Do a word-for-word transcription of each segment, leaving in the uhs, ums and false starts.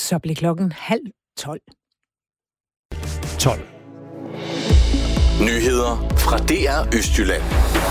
Så blev klokken halv tolv. tolv. Nyheder fra D R Østjylland.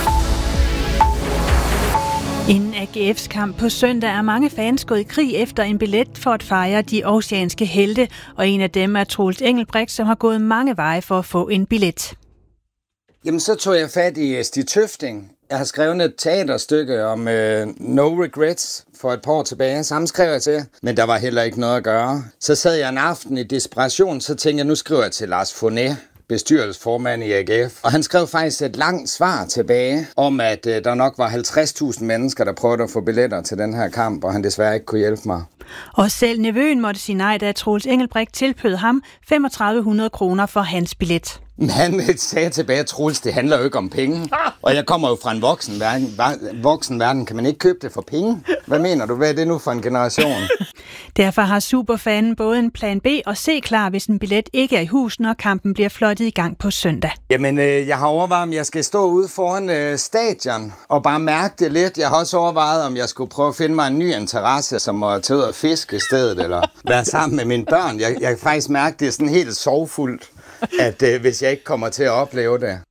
Inden A G F's kamp på søndag er mange fans gået i krig efter en billet for at fejre de oceanske helte, og en af dem er Troels Engelbrecht, som har gået mange veje for at få en billet. Jamen, så tog jeg fat i Stig Tøfting. Jeg har skrevet et teaterstykke om øh, No Regrets for et par år tilbage. Samme skrev jeg til, men der var heller ikke noget at gøre. Så sad jeg en aften i desperation, så tænkte jeg, nu skriver jeg til Lars Fournet, bestyrelsesformand i A G F. Og han skrev faktisk et langt svar tilbage om, at øh, der nok var halvtreds tusind mennesker, der prøvede at få billetter til den her kamp, og han desværre ikke kunne hjælpe mig. Og selv nevøen måtte sige nej, da Troels Engelbrecht tilbød ham femogtredive hundrede kroner for hans billet. Men han sagde tilbage, Troels, det handler jo ikke om penge. Og jeg kommer jo fra en voksen verden. Voksen verden. Kan man ikke købe det for penge? Hvad mener du? Hvad er det nu for en generation? Derfor har superfanen både en plan B og C klar, hvis en billet ikke er i hus, når kampen bliver fløjtet i gang på søndag. Jamen, øh, jeg har overvejet, om jeg skal stå ude foran øh, stadion og bare mærke det lidt. Jeg har også overvejet, om jeg skulle prøve at finde mig en ny interesse, som at tage ud og fiske i stedet, eller være sammen med mine børn. Jeg, jeg kan faktisk mærke, det er sådan helt sorgfuldt, at øh, hvis jeg ikke kommer til at opleve det.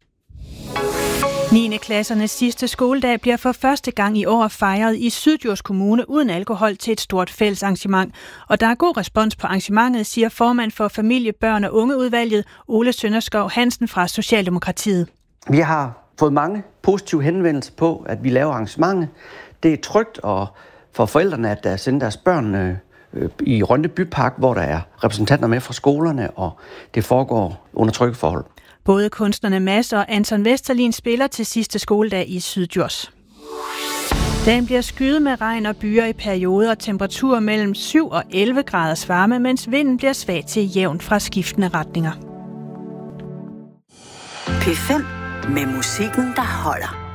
niende klassernes sidste skoledag bliver for første gang i år fejret i Syddjurs Kommune uden alkohol til et stort fællesarrangement. Og der er god respons på arrangementet, siger formand for familie, børn og ungeudvalget Ole Sønderskov Hansen fra Socialdemokratiet. Vi har fået mange positive henvendelser på, at vi laver arrangementet. Det er trygt og for forældrene at sende deres børn øh, i Rønde Bypark, hvor der er repræsentanter med fra skolerne, og det foregår under trygge forhold. Både kunstnerne Mads og Anton Vesterlin spiller til sidste skoledag i Syddjurs. Dagen bliver skyet med regn og byer i perioder og temperaturer mellem syv og elleve graders varme, mens vinden bliver svag til jævn fra skiftende retninger. P fem med musikken, der holder.